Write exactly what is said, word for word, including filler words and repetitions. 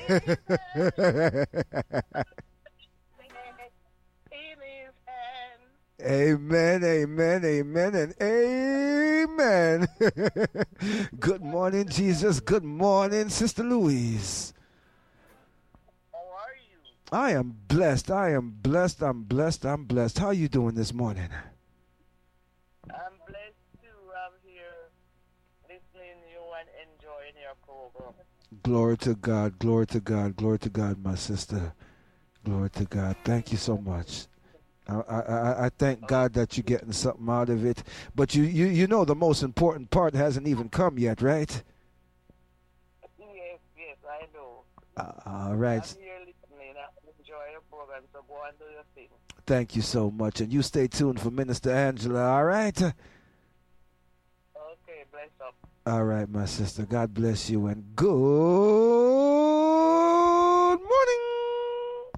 Amen, amen, amen, and amen. Good morning, Jesus. Good morning, Sister Louise. How are you? I am blessed. I am blessed. I'm blessed. I'm blessed. How are you doing this morning? I'm blessed too. I'm here listening to you and enjoying your program. Glory to God. Glory to God. Glory to God, my sister. Glory to God. Thank you so much. I, I, I thank God that you're getting something out of it. But you, you, you know the most important part hasn't even come yet, right? Yes, yes, I know. Uh, all right. I'm here listening. I enjoy your program, so go and do your thing. Thank you so much. And you stay tuned for Minister Angela, all right? Okay, bless up. All right, my sister. God bless you and good